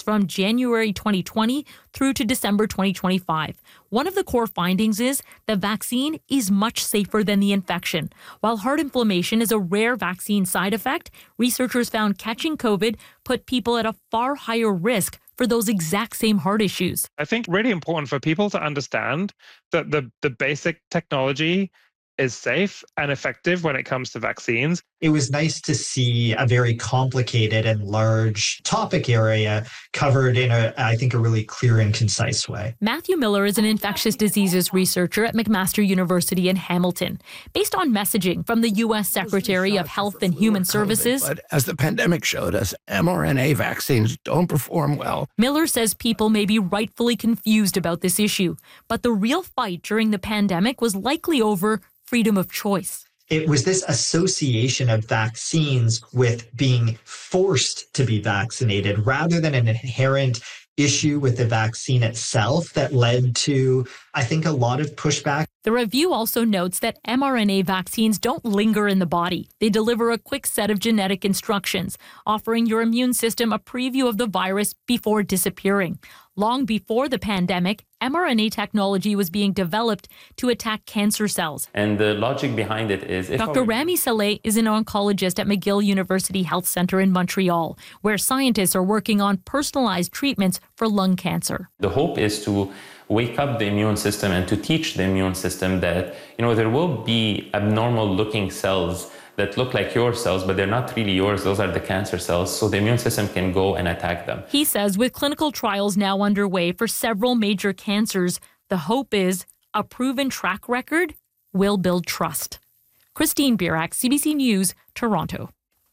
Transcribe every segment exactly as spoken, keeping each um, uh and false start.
results from January twenty twenty through to December twenty twenty-five. One of the core findings is the vaccine is much safer than the infection. While heart inflammation is a rare vaccine side effect, researchers found catching COVID put people at a far higher risk for those exact same heart issues. I think really important for people to understand that the, the basic technology is safe and effective when it comes to vaccines. It was nice to see a very complicated and large topic area covered in a, I think, a really clear and concise way. Matthew Miller is an infectious diseases researcher at McMaster University in Hamilton. Based on messaging from the U S Secretary of Health and Human Services, but as the pandemic showed us, mRNA vaccines don't perform well. Miller says people may be rightfully confused about this issue, but the real fight during the pandemic was likely over freedom of choice. It was this association of vaccines with being forced to be vaccinated rather than an inherent issue with the vaccine itself that led to, I think, a lot of pushback. The review also notes that mRNA vaccines don't linger in the body. They deliver a quick set of genetic instructions, offering your immune system a preview of the virus before disappearing. Long before the pandemic, mRNA technology was being developed to attack cancer cells. And the logic behind it is... If Doctor our... Rami Saleh is an oncologist at McGill University Health Centre in Montreal, where scientists are working on personalized treatments for lung cancer. The hope is to wake up the immune system and to teach the immune system that, you know, there will be abnormal looking cells that look like your cells, but they're not really yours. Those are the cancer cells, so the immune system can go and attack them. He says with clinical trials now underway for several major cancers, the hope is a proven track record will build trust. Christine Birak, C B C News, Toronto.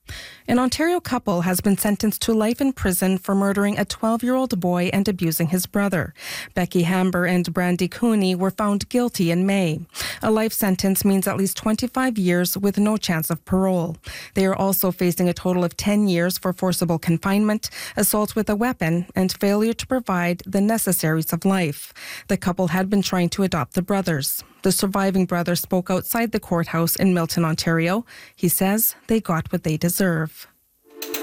An Ontario couple has been sentenced to life in prison for murdering a twelve-year-old boy and abusing his brother. Becky Hamber and Brandy Cooney were found guilty in May. A life sentence means at least twenty-five years with no chance of parole. They are also facing a total of ten years for forcible confinement, assault with a weapon, and failure to provide the necessaries of life. The couple had been trying to adopt the brothers. The surviving brother spoke outside the courthouse in Milton, Ontario. He says they got what they deserve.